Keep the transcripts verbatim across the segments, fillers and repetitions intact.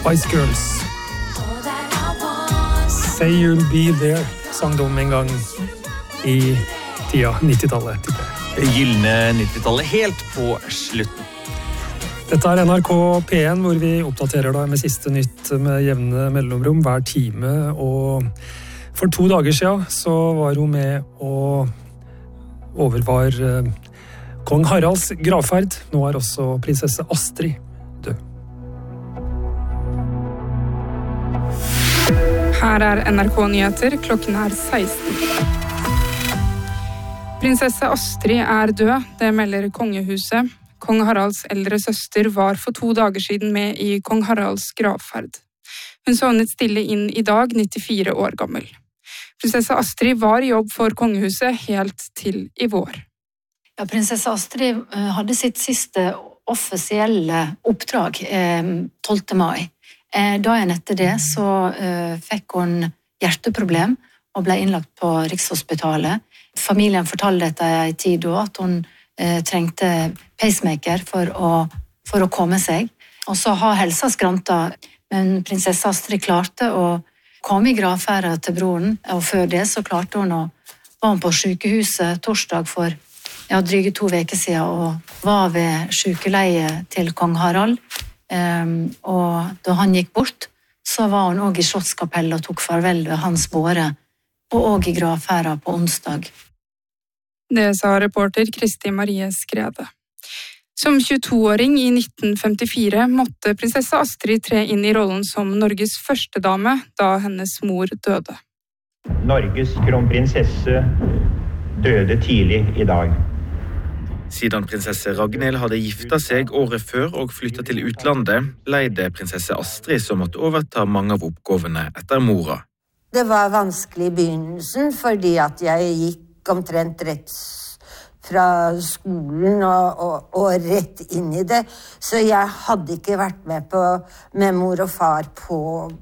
Spice Girls. Say You'll Be There, sang de en gang i tida, nittitallet. Det gylne nittitallet, helt på slutten. Dette er N R K P en, hvor vi oppdaterer deg med siste nytt med jevne mellomrom hver time. Og for to dager siden så var hun med og overvar eh, kong Haralds gravferd. Nå er også prinsesse Astrid død. Her er N R K-nyheter, klokken er seksten. Prinsesse Astrid er død, det melder kongehuset. Kong Haralds eldre søster var for to dager siden med i kong Haralds gravferd. Hun sovnet stille inn i dag, nittifire år gammel. Prinsesse Astrid var i jobb for kongehuset helt til i vår. Ja, prinsesse Astrid hadde sitt siste offisielle oppdrag tolvte mai. Dagen etter det så uh, fikk hun hjerteproblem og ble innlagt på Rikshospitalet. Familien fortalte dette i en tid da at hun uh, trengte pacemaker for å, for å komme seg. Og så har helsa skranta, men prinsesse Astrid klarte å komme i gravferda til broren, og før det så klarte hun å var hun på sykehuset torsdag for ja, dryge to veker siden og var ved sykeleiet til kong Harald. Um, og da han gikk bort, så var hun også i Slottskapellet og tok farvel ved hans båre, og også i gravferda på onsdag. Det sa reporter Kristi Marie Skrede. Som tjueto-åring i nitten femtifire måtte prinsesse Astrid tre inn i rollen som Norges første dame da hennes mor døde. Norges kronprinsesse døde tidlig i dag. Siden prinsesse Ragnhild hadde gifta seg året før og flyttet til utlandet, leide prinsesse Astrid som måtte overta mange av oppgavene etter mora. Det var vanskelig i begynnelsen, fordi at jeg gikk omtrent rett fra skolen og, og, og rett inn i det. Så jeg hadde ikke vært med på, med mor og far på,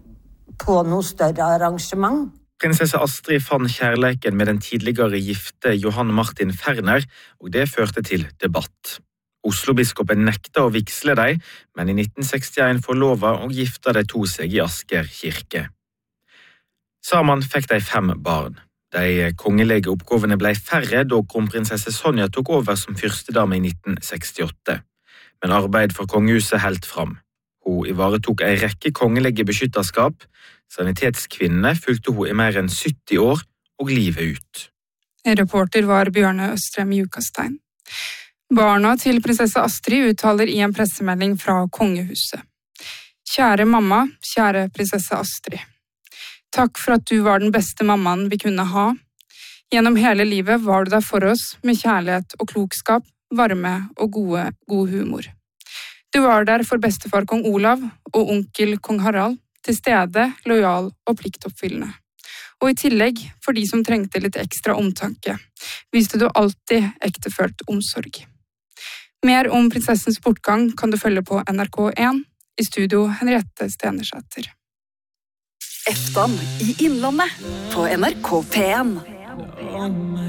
på noe større arrangement. Prinsesse Astrid fant kjærleiken med den tidligere gifte Johan Martin Ferner, og det førte til debatt. Oslo-biskopen nekta å vigsle deg, men i nitten sekstien forlova og gifta de to seg i Asker kirke. Sammen fikk de fem barn. De kongelige oppgavene ble færre da kronprinsesse Sonja tok over som fyrstedame i nitten sekstiåtte. Men arbeid for kongehuset helt fram. Hun ivaretok en rekke kongelige beskytterskap. Sanitetskvinnene fulgte hun i mer enn sytti år og livet ut. Reporter var Bjørne Østrem Jukastein. Barna til prinsesse Astrid uttaler i en pressemelding fra kongehuset. Kjære mamma, kjære prinsesse Astrid. Takk for at du var den beste mammaen vi kunne ha. Gjennom hele livet var du der for oss med kjærlighet og klokskap, varme og gode, god humor. Du var der for bestefar kong Olav og onkel kong Harald, til stede, lojal og pliktoppfyllende. Og i tillegg, for de som trengte litt ekstra omtanke, viste du alltid ektefølt omsorg. Mer om prinsessens bortgang kan du følge på N R K en, i studio Henriette Stenersæter. Eftan i Innlandet på N R K P en.